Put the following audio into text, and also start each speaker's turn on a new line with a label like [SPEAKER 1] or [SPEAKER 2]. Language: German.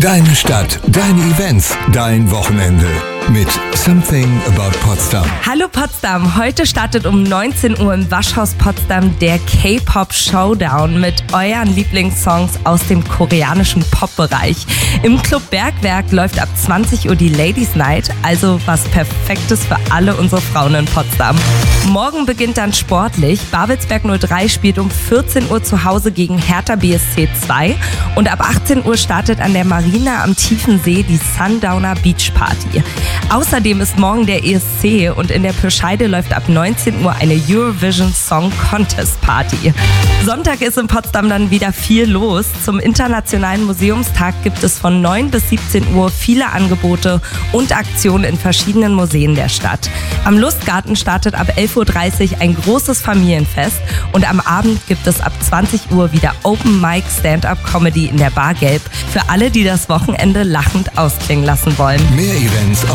[SPEAKER 1] Deine Stadt, deine Events, dein Wochenende mit Something About Potsdam.
[SPEAKER 2] Hallo Potsdam, heute startet um 19 Uhr im Waschhaus Potsdam der K-Pop Showdown mit euren Lieblingssongs aus dem koreanischen Pop-Bereich. Im Club Bergwerk läuft ab 20 Uhr die Ladies Night, also was Perfektes für alle unsere Frauen in Potsdam. Morgen beginnt dann sportlich. Babelsberg 03 spielt um 14 Uhr zu Hause gegen Hertha BSC 2 und ab 18 Uhr startet an der Marina am Tiefensee die Sundowner Beach Party. Außerdem ist morgen der ESC und in der Pirscheide läuft ab 19 Uhr eine Eurovision Song Contest Party. Sonntag ist in Potsdam dann wieder viel los. Zum Internationalen Museumstag gibt es von 9 bis 17 Uhr viele Angebote und Aktionen in verschiedenen Museen der Stadt. Am Lustgarten startet ab 11.30 Uhr ein großes Familienfest und am Abend gibt es ab 20 Uhr wieder Open Mic Stand-Up Comedy in der Bar Gelb für alle, die das Wochenende lachend ausklingen lassen wollen.
[SPEAKER 1] Mehr Events